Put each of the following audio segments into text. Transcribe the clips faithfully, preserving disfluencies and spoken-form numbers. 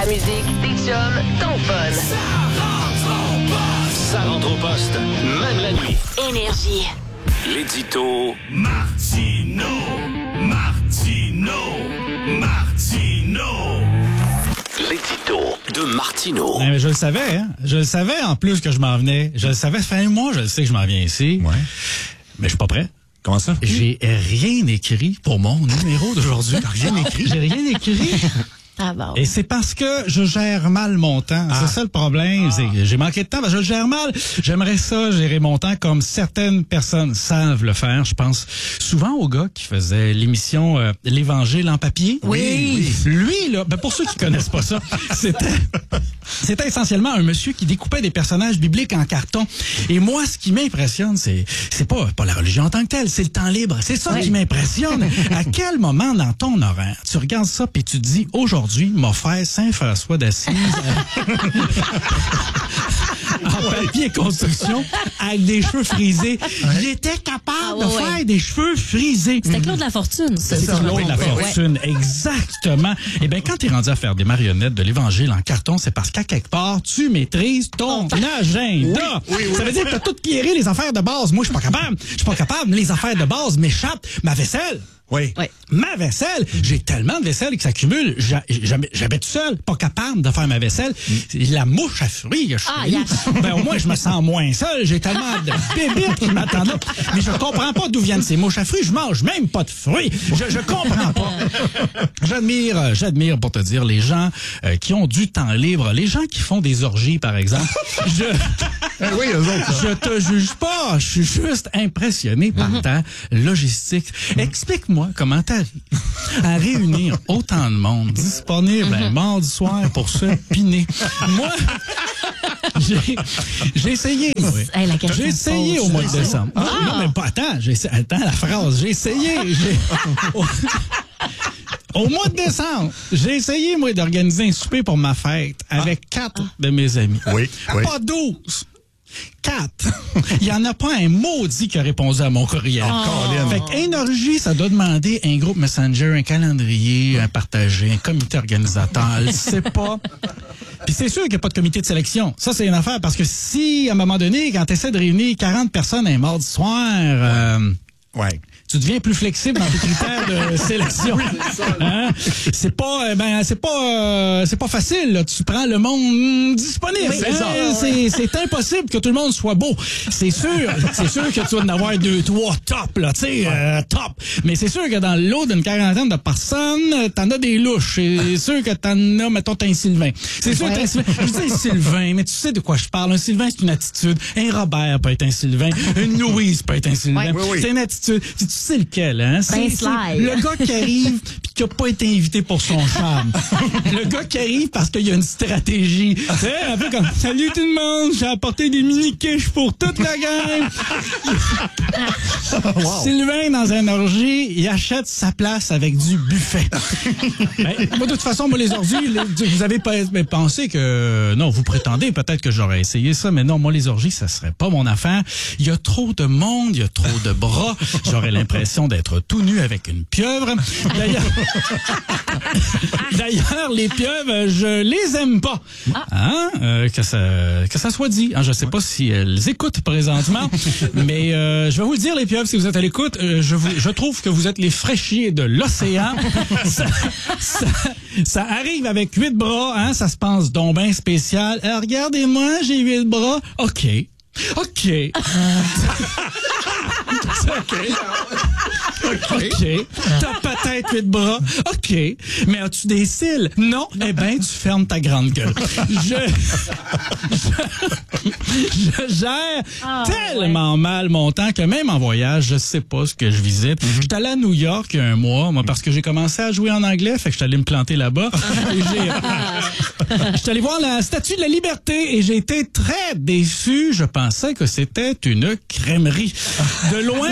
Ta musique, tes chums, ton fun. Ça rentre au poste, même la nuit. Énergie. L'édito Martino, Martino, Martino. L'édito de Martino. Mais je le savais, hein. Je le savais en plus que je m'en venais. Je le savais, ça fait un mois, je le sais que je m'en viens ici. Ouais. Mais je suis pas prêt. Comment ça? J'ai rien écrit pour mon numéro d'aujourd'hui. Rien écrit? J'ai rien écrit. Ah bon. Et c'est parce que je gère mal mon temps. Ah. C'est ça le problème. Ah. C'est, j'ai manqué de temps parce que je le gère mal. J'aimerais ça, gérer mon temps comme certaines personnes savent le faire. Je pense souvent au gars qui faisait l'émission euh, L'Évangile en papier. Oui. Lui, là, ben pour ceux qui connaissent pas ça, c'était... C'était essentiellement un monsieur qui découpait des personnages bibliques en carton. Et moi, ce qui m'impressionne, c'est c'est pas pas la religion en tant que telle, c'est le temps libre. C'est ça Oui. qui m'impressionne. À quel moment dans ton horaire, tu regardes ça puis tu te dis, aujourd'hui, m'a fait Saint-François d'Assise en papier construction avec des cheveux frisés. Il était capable Ah, ouais, de ouais. faire des cheveux frisés. C'était Claude Lafortune, ça. C'est Claude La Ouais. Fortune, exactement. Eh bien, quand tu es rendu à faire des marionnettes de l'Évangile en carton, c'est parce qu'à quelque part, tu maîtrises ton agenda. Oui, oui, oui. Ça veut dire que tu as tout pierré les affaires de base. Moi, je suis pas capable. Je suis pas capable. Les affaires de base m'échappent. Ma vaisselle. Oui. Ouais. Ma vaisselle, j'ai tellement de vaisselle qui s'accumule. J'a- J'habite j'habite seul, pas capable de faire ma vaisselle. La mouche à fruits que je Ah, suis. yes. Ben, au moins, je me sens moins seul. J'ai tellement de bébites qui m'attendent là. Mais je comprends pas d'où viennent ces mouches à fruits. Je mange même pas de fruits. Je, je comprends pas. J'admire, euh, j'admire, pour te dire, les gens euh, qui ont du temps libre. Les gens qui font des orgies, par exemple. Je... Eh oui, eux autres. Je te juge pas, je suis juste impressionné par ta logistique. Explique-moi comment t'arrives à réunir autant de monde disponible un mardi soir pour se piner. Moi, j'ai, j'ai essayé. oui. Hey, la question J'ai essayé se au pose. mois de décembre. Ah. Non, mais pas, attends, j'ai, attends la phrase. J'ai essayé. J'ai... Au mois de décembre, j'ai essayé, moi, d'organiser un souper pour ma fête avec quatre de mes amis. Oui, oui. Pas douze. Quatre. Il n'y en a pas un maudit qui a répondu à mon courriel. Colin. Fait qu'une orgie, ça doit demander un groupe Messenger, un calendrier, un partagé, un comité organisateur. C'est pas. Puis c'est sûr qu'il n'y a pas de comité de sélection. Ça, c'est une affaire parce que si, à un moment donné, quand tu essaies de réunir quarante personnes un mardi soir, euh, Ouais. tu deviens plus flexible dans tes critères de sélection. Hein? C'est pas, euh, ben, c'est pas, euh, c'est pas facile. Là. Tu prends le monde mm, disponible. Oui, c'est Hein? ça. C'est, c'est impossible que tout le monde soit beau. C'est sûr, c'est sûr que tu vas en avoir deux, trois top, là, tu sais, euh, top. Mais c'est sûr que dans le lot d'une quarantaine de personnes, t'en as des louches. C'est sûr que t'en as, mettons, t'as un Sylvain. C'est sûr que t'as un Sylvain. Je dis un Sylvain, mais tu sais de quoi je parle. Un Sylvain, c'est une attitude. Un Robert peut être un Sylvain. Une Louise peut être un Sylvain. Ouais. Oui, oui. C'est une attitude. Tu sais lequel, hein? C'est, Ben c'est Sly. le gars qui arrive pis qui a pas été invité pour son charme. Le gars qui arrive parce qu'il y a une stratégie. Tu sais, un peu comme, salut tout le monde, j'ai apporté des mini-quiches pour toute la gang. Sylvain, dans un orgie, il achète sa place avec du buffet. Ben, moi, de toute façon, moi, les orgies, les- vous avez pas mais pensé que, non, vous prétendez peut-être que j'aurais essayé ça, mais non, moi, les orgies, ça serait pas mon affaire. Il y a trop de monde, il y a trop de bras. J'aurais l'impression d'être tout nu avec une pieuvre. D'ailleurs, d'ailleurs, les pieuvres, je les aime pas. Hein? Euh, que ça, que ça soit dit. Hein, je sais pas si elles écoutent présentement, mais euh, je vais vous le dire, les pieuvres, si vous êtes à l'écoute, euh, je, vous, je trouve que vous êtes les fraîchiers de l'océan. ça, ça, ça arrive avec huit bras, hein, ça se pense donc ben spécial. Euh, regardez-moi, j'ai huit bras. OK. OK. OK. OK. T'as peut-être huit bras. OK. Mais as-tu des cils? Non. Eh ben, tu fermes ta grande gueule. Je, je, je gère Ah, tellement mal mon temps que même en voyage, je sais pas ce que je visite. J'étais allé à New York il y a un mois, moi, parce que j'ai commencé à jouer en anglais, fait que j'étais allé me planter là-bas. Et j'ai, j'étais allé voir la Statue de la Liberté et j'ai été très déçu. Je pensais que c'était une crèmerie. De loin,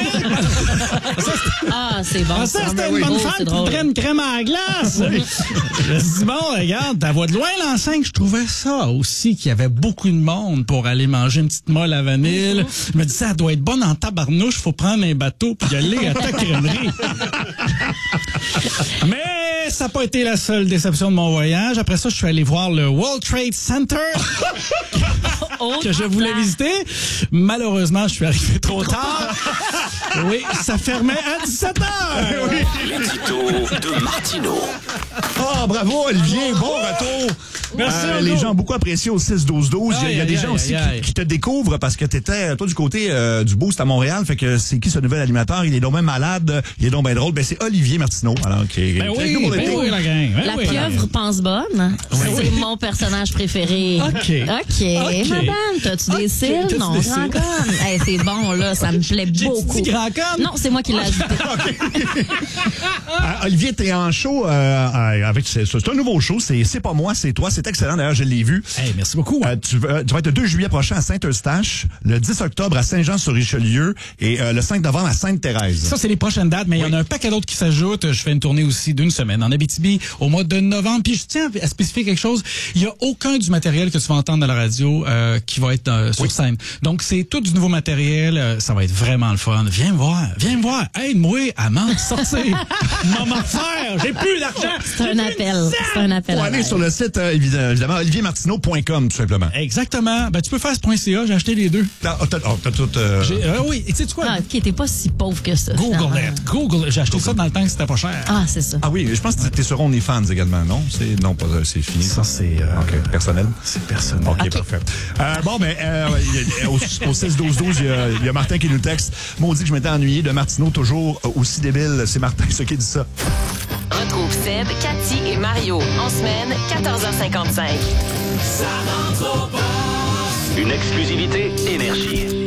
Ah, c'est bon. ah, ça, ça. c'était Ah, une oui. bonne Oh, femme c'est qui drôle. voudrait une crème à la glace. Je me suis dit, bon, regarde, ta voix de loin, l'enceinte, je trouvais ça aussi, qu'il y avait beaucoup de monde pour aller manger une petite molle à vanille. Je me disais, ça doit être bonne en tabarnouche, faut prendre un bateau puis y aller à ta crèmerie. Mais ça n'a pas été la seule déception de mon voyage. Après ça, je suis allé voir le World Trade Center que je voulais visiter. Malheureusement, je suis arrivé trop tard. Oui, ça fermait à dix-sept heures. Oui. L'édito de Martino. Ah, bravo, Olivier. Bon retour. Merci, Euh, Hugo. les gens ont beaucoup apprécié au six douze douze. Il y a, il y a Aïe, des aïe, gens aussi aïe, qui, aïe. qui te découvrent parce que t'étais, toi, du côté euh, du Boost à Montréal. Fait que c'est qui ce nouvel animateur? Il est donc même malade. Il est donc bien drôle. Ben, c'est Olivier Martineau. Alors, qui, Ben qui- oui, qui- ben oui, la gang. Ben La oui. pieuvre pense bonne. C'est mon personnage préféré. OK. OK. OK. Madame, t'as-tu des OK, cils? t'as-tu Non, des grand cils? conne. Hey, c'est bon, là. Ça me plaît J'ai-tu beaucoup. dit grand conne? Non, c'est moi qui l'ai ajouté. Euh, Olivier, t'es en show euh, euh, avec c'est, c'est un nouveau show, c'est c'est pas moi, c'est toi, c'est excellent d'ailleurs, je l'ai vu. Hey, merci beaucoup. Euh, tu, vas- tu vas être le deux juillet prochain à Saint-Eustache, le dix octobre à Saint-Jean-sur-Richelieu et euh, le cinq novembre à Sainte-Thérèse. Ça, c'est les prochaines dates, mais il y en a un paquet d'autres qui s'ajoutent. Je fais une tournée aussi d'une semaine en Abitibi au mois de novembre. Puis je tiens à spécifier quelque chose. Il y a aucun du matériel que tu vas entendre dans la radio euh, qui va être euh, sur scène. Donc, c'est tout du nouveau matériel. Euh, ça va être vraiment le fun. Viens me voir. Viens me voir. Aide-moi à m'en sortir. Maman faire. J'ai plus d'argent. C'est un appel. C'est un appel. Faut à aller l'aide. sur le site, euh, évidemment, évidemment olivier martineau point com, tout simplement. Exactement. Ben, tu peux faire ce point .ca. J'ai acheté les deux. T'as, oh, t'as, oh, t'as tout... euh, J'ai- euh, oui. Et tu sais quoi? Ah, OK, t'es pas si pauvre que ça. Google finalement. it. Google. J'ai acheté ça dans le temps que c'était pas cher. Ah, c'est ça. Ah oui, je pense que t'es sur OnlyFans également, non? C'est, non, pas, euh, c'est fini. Ça, c'est... euh, OK, personnel. C'est personnel. OK, parfait. Euh, bon, ben, euh, il y a- au, au six douze douze, il y, a- il y a Martin qui nous texte. Maudit que je m'étais ennuyé de Martineau, toujours aussi débile. C'est Martin, ce qui dit ça. Retrouve Seb, Cathy et Mario en semaine, quatorze heures cinquante-cinq. Une exclusivité Énergie.